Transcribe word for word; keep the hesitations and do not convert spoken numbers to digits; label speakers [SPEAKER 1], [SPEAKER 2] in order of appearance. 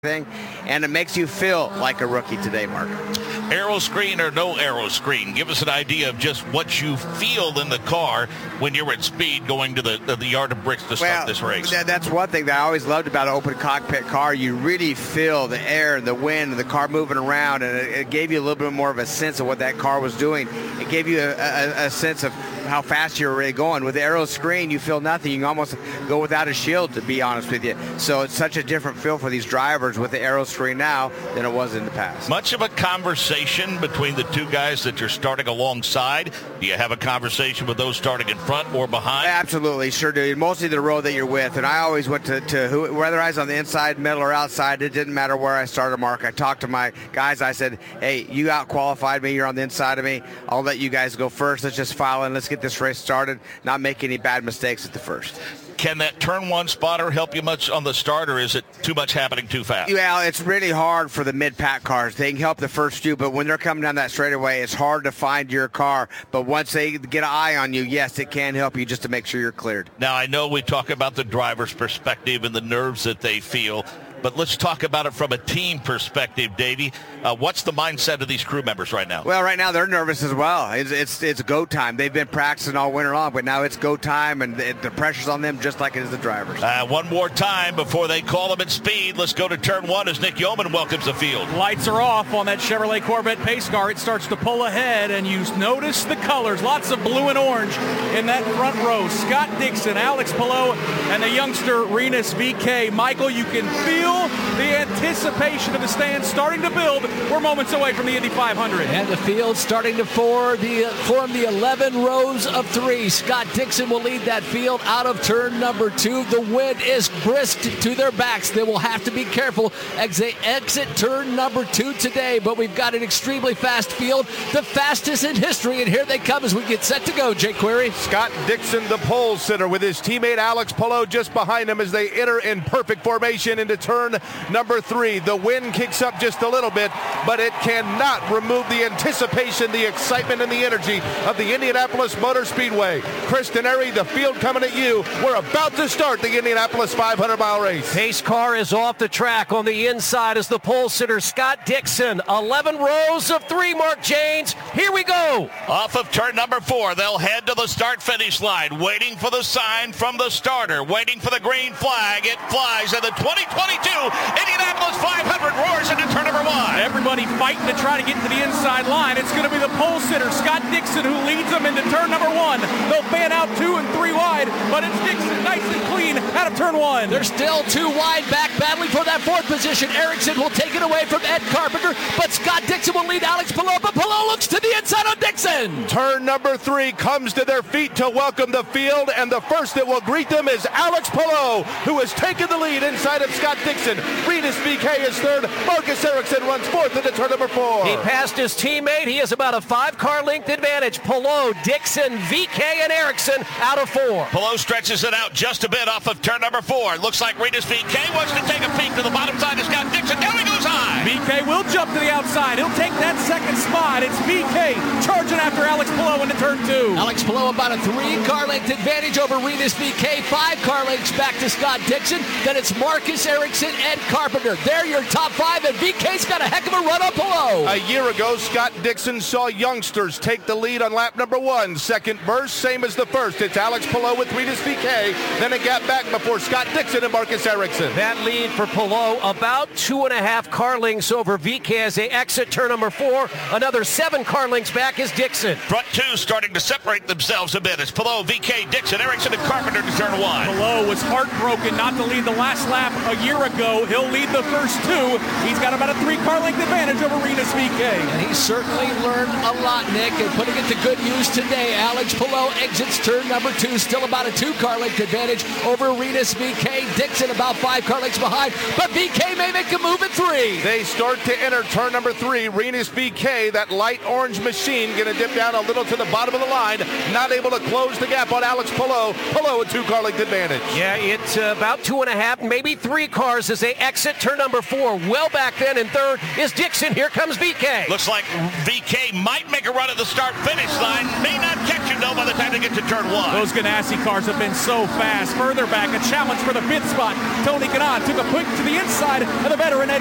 [SPEAKER 1] thing, and it makes you feel like a rookie today, Mark.
[SPEAKER 2] Aero screen or no aero screen, give us an idea of just what you feel in the car when you're at speed going to the, the, the yard of bricks to start
[SPEAKER 1] well,
[SPEAKER 2] this race.
[SPEAKER 1] That, that's one thing that I always loved about an open cockpit car. You really feel the air and the wind and the car moving around, and it, it gave you a little bit more of a sense of what that car was doing. It gave you a, a, a sense of how fast you were really going. With the aero screen, you feel nothing. You can almost go without a shield, to be honest with you. So it's such a different feel for these drivers with the aero screen now than it was in the past.
[SPEAKER 2] Much of a conversation between the two guys that you're starting alongside. Do you have a conversation with those starting in front or behind?
[SPEAKER 1] Absolutely, sure do. Mostly the row that you're with. And I always went to, to who, whether I was on the inside, middle, or outside, it didn't matter where I started, Mark. I talked to my guys. I said, hey, you out-qualified me. You're on the inside of me. I'll let you guys go first. Let's just file in. Let's get this race started. Not make any bad mistakes at the first.
[SPEAKER 2] Can that turn one spotter help you much on the start, or is it too much happening too fast?
[SPEAKER 1] Yeah, it's really hard for the mid-pack cars. They can help the first few, but when they're coming down that straightaway, it's hard to find your car. But once they get an eye on you, yes, it can help you just to make sure you're cleared.
[SPEAKER 2] Now, I know we talk about the driver's perspective and the nerves that they feel, but let's talk about it from a team perspective, Davey. Uh, what's the mindset of these crew members right now?
[SPEAKER 1] Well, right now they're nervous as well. It's it's, it's go time. They've been practicing all winter long, but now it's go time, and the, the pressure's on them just like it is the drivers.
[SPEAKER 2] Uh, one more time before they call them at speed. Let's go to turn one as Nick Yeoman welcomes the field.
[SPEAKER 3] Lights are off on that Chevrolet Corvette pace car. It starts to pull ahead, and you notice the colors. Lots of blue and orange in that front row. Scott Dixon, Alex Palou, and the youngster Rinus V K. Michael, you can feel the anticipation of the stand starting to build. We're moments away from the Indy five hundred.
[SPEAKER 4] And the field starting to form the, form the eleven rows of three. Scott Dixon will lead that field out of turn number two. The wind is brisk to their backs. They will have to be careful as they exit turn number two today. But we've got an extremely fast field, the fastest in history. And here they come as we get set to go, Jake Query.
[SPEAKER 5] Scott Dixon, the pole sitter, with his teammate Alex Palou just behind him as they enter in perfect formation into turn number three. The wind kicks up just a little bit, but it cannot remove the anticipation, the excitement, and the energy of the Indianapolis Motor Speedway. Kristen Airy, the field coming at you. We're about to start the Indianapolis five hundred mile race.
[SPEAKER 6] Pace car is off the track. On the inside is the pole sitter, Scott Dixon. eleven rows of three, Mark Janes. Here we go.
[SPEAKER 2] Off of turn number four, they'll head to the start-finish line, waiting for the sign from the starter, waiting for the green flag. It flies, and the twenty twenty-two Indianapolis five hundred roars into turn number one.
[SPEAKER 3] Everybody fighting to try to get to the inside line. It's going to be the pole sitter, Scott Dixon, who leads them into turn number one. They'll fan out two and three wide, but it's Dixon nice and clean out of turn one.
[SPEAKER 4] They're still two wide back, battling for that fourth position. Erickson will take it away from Ed Carpenter, but Scott Dixon will lead Alex Palou, but Palou looks to the inside on Dixon.
[SPEAKER 5] Turn number three comes to their feet to welcome the field, and the first that will greet them is Alex Palou, who has taken the lead inside of Scott Dixon. Rinus V K is third. Marcus Erickson runs fourth into turn number four.
[SPEAKER 6] He passed his teammate. He has about a five-car length advantage. Palou, Dixon, V K, and Erickson out of four.
[SPEAKER 2] Palou stretches it out just a bit off of turn number four. Looks like Rinus V K wants to take a peek to the bottom side of Scott Dixon. Now he goes high.
[SPEAKER 3] V K will jump to the outside. He'll take that second spot. It's V K charging after Alex Palou into turn two.
[SPEAKER 4] Alex Palou about a three-car length advantage over Rinus V K. Five-car lengths back to Scott Dixon. Then it's Marcus Erickson, Ed Carpenter. They're your top five, and V K's got a heck of a run on Palou.
[SPEAKER 5] A year ago, Scott Dixon saw youngsters take the lead on lap number one. Second burst, same as the first. It's Alex Palou with Rinus V K. Then it got back before Scott Dixon and Marcus Erickson.
[SPEAKER 6] That lead for Palou, about two and a half car lengths over V K as they exit turn number four. Another seven car lengths back is Dixon.
[SPEAKER 2] Front two starting to separate themselves a bit. It's Palou, V K, Dixon, Erickson, and Carpenter to turn one.
[SPEAKER 3] Palou was heartbroken not to lead the last lap a year ago. He'll lead the first two. He's got about a three-car length advantage over Rinus V K.
[SPEAKER 4] And he certainly learned a lot, Nick, and putting it to good use today. Alex Palou exits turn number two, still about a two-car length advantage over Rinus V K. Dixon about five car lengths behind, but V K may make a move at three.
[SPEAKER 5] They start to enter turn number three. Rinus V K, that light orange machine, going to dip down a little to the bottom of the line, not able to close the gap on Alex Palou. Palou a two-car length advantage.
[SPEAKER 6] Yeah, it's uh, about two and a half, maybe three cars as they exit turn number four. Well back then in third is Dixon. Here comes V K.
[SPEAKER 2] Looks like V K might make a run at the start-finish line. May not catch it know by the time they get to turn one.
[SPEAKER 3] Those Ganassi cars have been so fast. Further back, a challenge for the fifth spot. Tony Kanaan took a quick to the inside of the veteran Eddie